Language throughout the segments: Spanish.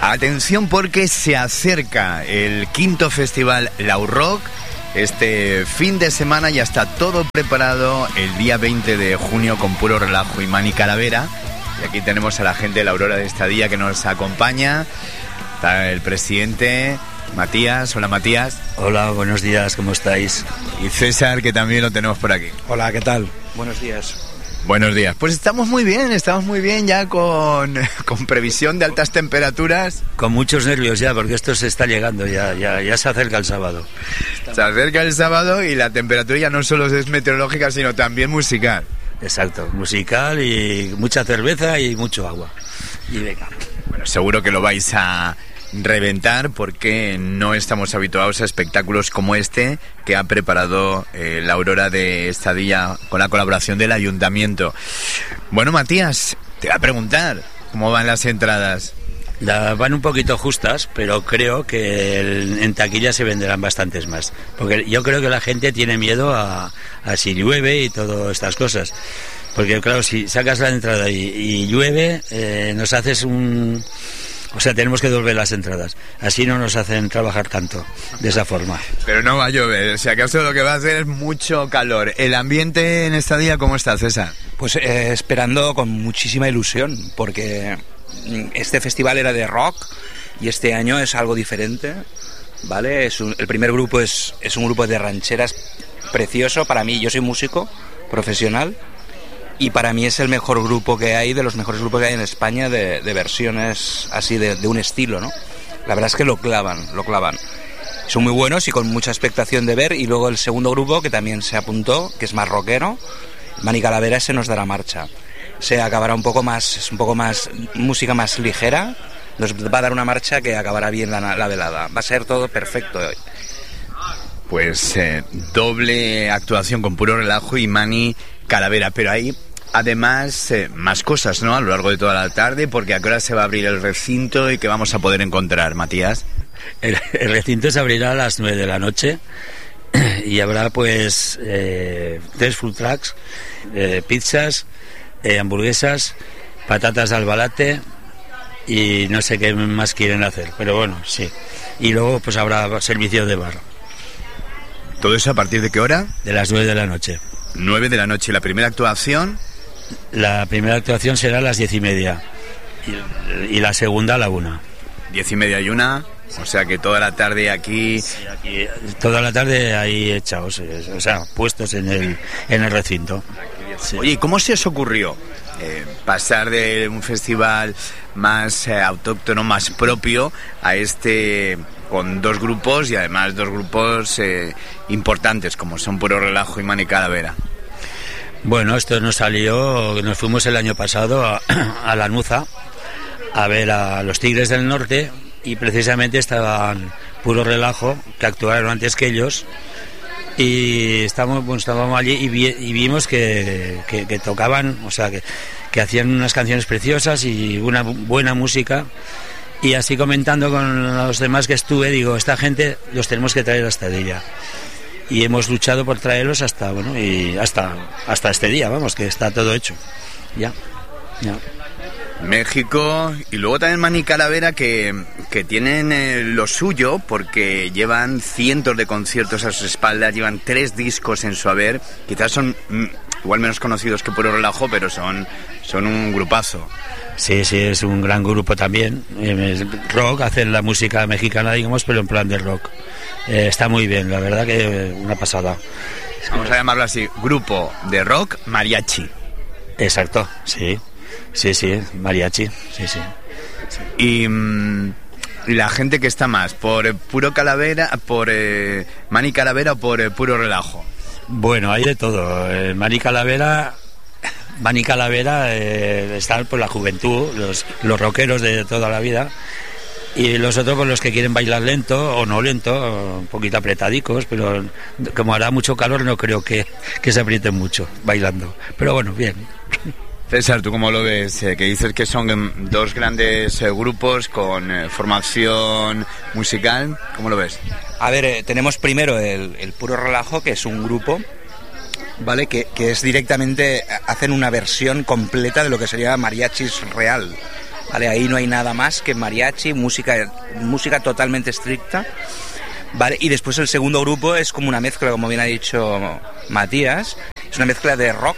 Atención porque se acerca el 5º Festival Lau Rock. Este fin de semana ya está todo preparado el día 20 de junio con Puro Relajo y Mani Calavera. Y aquí tenemos a la gente de la Aurora de Estadía que nos acompaña. Está el presidente Matías. Hola, Matías. Hola, buenos días, ¿cómo estáis? Y César, que también lo tenemos por aquí. Hola, ¿qué tal? Buenos días. Buenos días. Pues estamos muy bien ya con previsión de altas temperaturas. Con muchos nervios ya, porque esto se está llegando, ya se acerca el sábado. Se acerca el sábado y la temperatura ya no solo es meteorológica, sino también musical. Exacto, musical y mucha cerveza y mucho agua. Y venga. Bueno, seguro que lo vais a reventar porque no estamos habituados a espectáculos como este que ha preparado la Aurora de Estadía con la colaboración del Ayuntamiento. Bueno, Matías, te voy a preguntar, ¿cómo van las entradas? Van un poquito justas, pero creo que en taquilla se venderán bastantes más. Porque yo creo que la gente tiene miedo a si llueve y todas estas cosas. Porque claro, si sacas la entrada y llueve, nos haces un... O sea, tenemos que devolver las entradas. Así no nos hacen trabajar tanto, de esa forma. Pero no va a llover, si acaso lo que va a hacer es mucho calor. ¿El ambiente en Estadía cómo está, César? Pues esperando con muchísima ilusión, porque este festival era de rock y este año es algo diferente, ¿vale? El primer grupo es un grupo de rancheras precioso. Para mí, yo soy músico profesional, y para mí es el mejor grupo que hay, de los mejores grupos que hay en España de versiones así de un estilo, ¿no? La verdad es que lo clavan. Son muy buenos y con mucha expectación de ver. Y luego el segundo grupo que también se apuntó, que es más rockero, Mani Calavera, se nos dará marcha. Se acabará un poco más música más ligera, nos va a dar una marcha que acabará bien la velada. Va a ser todo perfecto hoy. Pues doble actuación con Puro Relajo y Mani Calavera, pero hay además más cosas, ¿no? A lo largo de toda la tarde, porque ¿a qué hora se va a abrir el recinto y qué vamos a poder encontrar, Matías? El recinto se abrirá a las 9 de la noche y habrá pues 3 food trucks, pizzas, hamburguesas, patatas de albalate y no sé qué más quieren hacer, pero bueno, sí. Y luego pues habrá servicio de bar. ¿Todo eso a partir de qué hora? De las 9 de la noche. 9 de la noche. ¿Y la primera actuación? La primera actuación será a las 10:30 y la segunda a la 1. 10:30 y 1, o sea que toda la tarde aquí... Sí, aquí toda la tarde ahí echados, o sea, puestos en el recinto. Sí. Oye, ¿y cómo se os ocurrió pasar de un festival más autóctono, más propio, a este con 2 grupos y además 2 grupos importantes como son Puro Relajo y Mani Calavera? Bueno, esto nos fuimos el año pasado a Lanuza a ver a los Tigres del Norte y precisamente estaban Puro Relajo, que actuaron antes que ellos, y estábamos allí y vimos que tocaban, o sea, que hacían unas canciones preciosas y una buena música. Y así comentando con los demás que estuve, digo, esta gente los tenemos que traer a Estadía. Y hemos luchado por traerlos hasta este día, vamos, que está todo hecho. Ya. México y luego también Mani Calavera que tienen lo suyo porque llevan cientos de conciertos a sus espaldas, llevan 3 discos en su haber, quizás son igual menos conocidos que Puro Relajo, pero son un grupazo. Sí, es un gran grupo también, rock, hacen la música mexicana, digamos, pero en plan de rock. Está muy bien, la verdad que una pasada. Vamos a llamarlo así, grupo de rock mariachi. Exacto, sí, mariachi, sí. Y la gente que está más, ¿por Puro Calavera, por Mani Calavera o por Puro Relajo? Bueno, hay de todo. Mani Calavera están por la juventud, los rockeros de toda la vida, y los otros por los que quieren bailar lento o no lento, un poquito apretadicos, pero como hará mucho calor no creo que se aprieten mucho bailando, pero bueno, bien. César, ¿tú cómo lo ves? Que dices que son 2 grandes grupos con formación musical, ¿cómo lo ves? A ver, tenemos primero el Puro Relajo, que es un grupo, ¿vale? Que es directamente, hacen una versión completa de lo que sería mariachis real, ¿vale? Ahí no hay nada más que mariachi, música totalmente estricta, ¿vale? Y después el segundo grupo es como una mezcla, como bien ha dicho Matías, es una mezcla de rock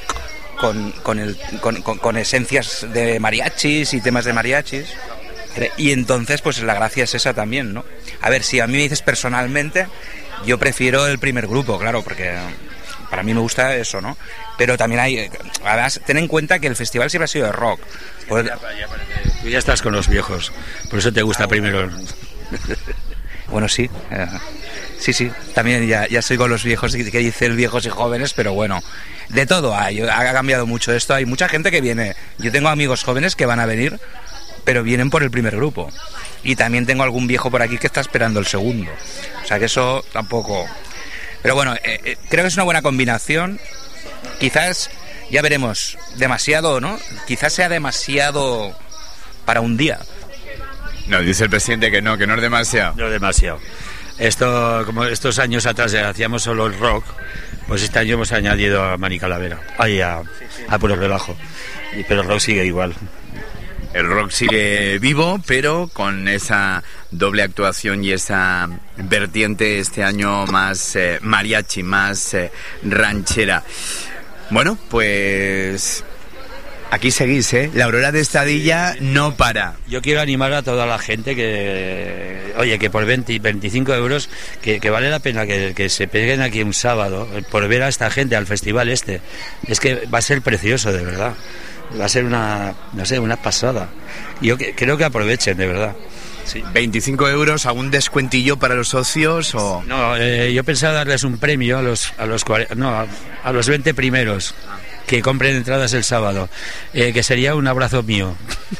con esencias de mariachis y temas de mariachis. Y entonces, pues la gracia es esa también, ¿no? A ver, si a mí me dices personalmente, yo prefiero el primer grupo, claro, porque para mí me gusta eso, ¿no? Pero también hay... Además, ten en cuenta que el festival siempre ha sido de rock. Pues, tú ya estás con los viejos, por eso te gusta primero. Bueno, sí. Sí. También ya estoy con los viejos, que dice el viejos y jóvenes, pero bueno, de todo ha cambiado mucho esto. Hay mucha gente que viene. Yo tengo amigos jóvenes que van a venir, pero vienen por el primer grupo. Y también tengo algún viejo por aquí que está esperando el segundo. O sea que eso tampoco... Pero bueno, creo que es una buena combinación. Quizás, ya veremos, demasiado, ¿no? Quizás sea demasiado para un día. No, dice el presidente que no es demasiado. No es demasiado. Esto, como estos años atrás hacíamos solo el rock, pues este año hemos añadido a Mani Calavera, a Puro Relajo. Pero el rock sigue igual. El rock sigue vivo, pero con esa doble actuación y esa vertiente este año más mariachi, más ranchera. Bueno, pues aquí seguís, ¿eh? La Aurora de Estadilla no para. Yo quiero animar a toda la gente que, oye, que por 25 euros, que vale la pena que se peguen aquí un sábado por ver a esta gente, al festival este. Es que va a ser precioso, de verdad. Va a ser una pasada. Yo creo que aprovechen, de verdad. Sí. 25 euros, ¿algún descuentillo para los socios? O... No, yo pensaba darles un premio a los 20 primeros que compren entradas el sábado, que sería un abrazo mío.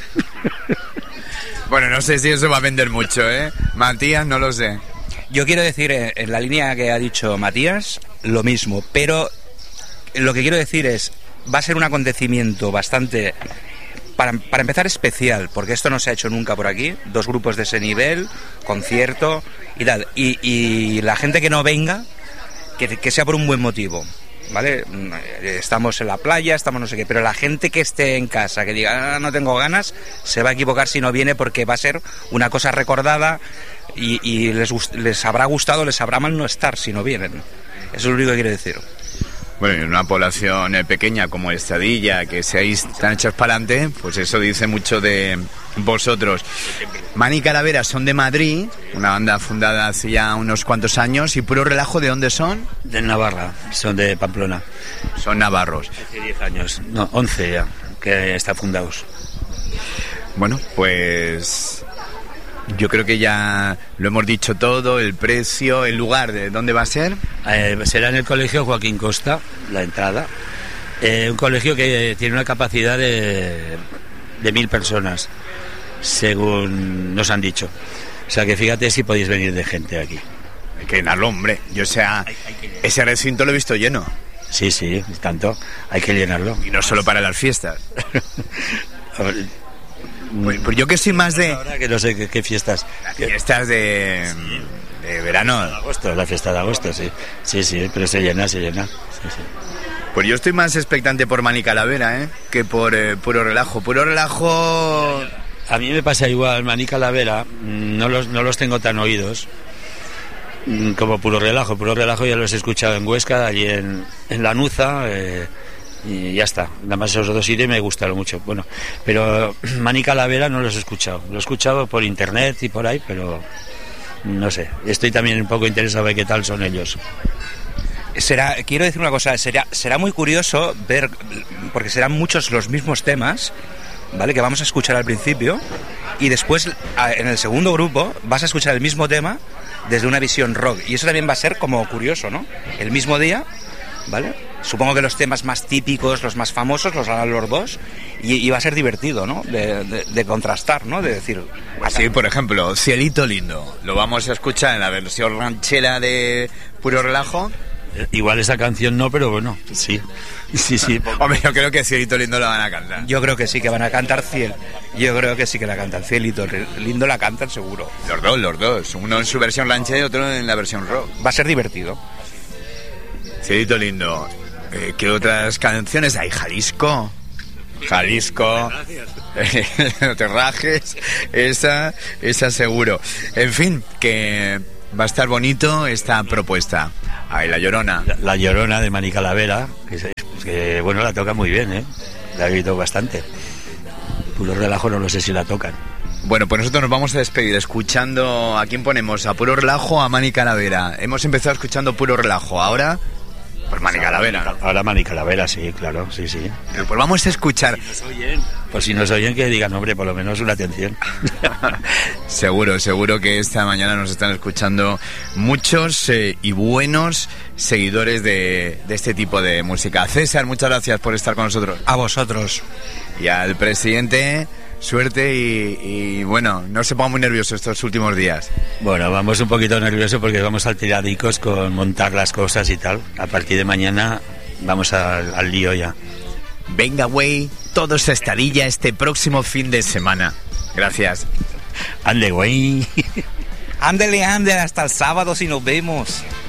Bueno, no sé si eso va a vender mucho, ¿eh? Matías, no lo sé. Yo quiero decir, en la línea que ha dicho Matías, lo mismo, pero lo que quiero decir es, va a ser un acontecimiento bastante, para empezar, especial, porque esto no se ha hecho nunca por aquí, 2 grupos de ese nivel, concierto y tal, y la gente que no venga, que sea por un buen motivo, ¿vale? Estamos en la playa, estamos no sé qué, pero la gente que esté en casa, que diga, no tengo ganas, se va a equivocar si no viene, porque va a ser una cosa recordada y les habrá gustado, les habrá mal no estar si no vienen. Eso es lo único que quiero decir. Bueno, en una población pequeña como Estadilla, que seáis tan hechos para adelante, pues eso dice mucho de vosotros. Mani Calavera son de Madrid, una banda fundada hace ya unos cuantos años. ¿Y Puro Relajo de dónde son? De Navarra, son de Pamplona. Son navarros. Hace 10 años, no, 11 ya, que están fundados. Bueno, pues... yo creo que ya lo hemos dicho todo, el precio, el lugar, ¿de dónde va a ser? Será en el Colegio Joaquín Costa, la entrada. Un colegio que tiene una capacidad de 1.000 personas, según nos han dicho. O sea que fíjate si podéis venir de gente aquí. Hay que llenarlo, hombre. Yo sea, ese recinto lo he visto lleno. Sí, tanto. Hay que llenarlo. Y no solo para las fiestas. Pues yo que soy más de... Ahora que no sé qué fiestas. Las fiestas de verano. Agosto, la fiesta de agosto, sí. Sí, pero se llena. Sí. Pues yo estoy más expectante por Mani Calavera, que por Puro Relajo. Puro Relajo... A mí me pasa igual, Mani Calavera, no los tengo tan oídos como Puro Relajo. Puro Relajo ya los he escuchado en Huesca, allí en Lanuza... y ya está, nada más esos 2 sitios me gustaron mucho. Bueno, pero Mani Calavera no los he escuchado, lo he escuchado por internet y por ahí, pero no sé, estoy también un poco interesado en qué tal son ellos. Quiero decir una cosa, será muy curioso ver, porque serán muchos los mismos temas, ¿vale?, que vamos a escuchar al principio, y después en el segundo grupo vas a escuchar el mismo tema desde una visión rock, y eso también va a ser como curioso, ¿no? El mismo día, ¿vale? Supongo que los temas más típicos, los más famosos, los harán los dos, y va a ser divertido, ¿no? De contrastar, ¿no? De decir... Sí, por ejemplo, Cielito Lindo, lo vamos a escuchar en la versión ranchera de Puro Relajo. Igual esa canción no, pero bueno, sí. Hombre, yo creo que Cielito Lindo la van a cantar. Yo creo que sí que van a cantar Yo creo que sí que la cantan. Cielito Lindo la cantan seguro. Los dos. Uno en su versión ranchera y otro en la versión rock. Va a ser divertido. Cielito Lindo. ¿Qué otras canciones hay? Jalisco. Jalisco, no te rajes, esa seguro. En fin, que va a estar bonito esta propuesta. Ay, La Llorona. La Llorona de Mani Calavera, que bueno, la toca muy bien, ¿eh? La he oído bastante. Puro Relajo no lo sé si la tocan. Bueno, pues nosotros nos vamos a despedir escuchando... ¿A quién ponemos? ¿A Puro Relajo o a Mani Calavera? Hemos empezado escuchando Puro Relajo, ahora... Pues Mani Calavera. Ahora Mani Calavera, sí, claro, sí. Pues vamos a escuchar... Pues si nos oyen, que digan, hombre, por lo menos una atención. Seguro que esta mañana nos están escuchando muchos y buenos seguidores de este tipo de música. César, muchas gracias por estar con nosotros. A vosotros. Y al presidente, suerte y bueno, no se ponga muy nervioso estos últimos días. Bueno, vamos un poquito nerviosos porque vamos al tiradicos con montar las cosas y tal. A partir de mañana vamos al lío ya. Venga, güey, todos a Estadilla este próximo fin de semana. Gracias. Ande, güey. Ándale, hasta el sábado si nos vemos.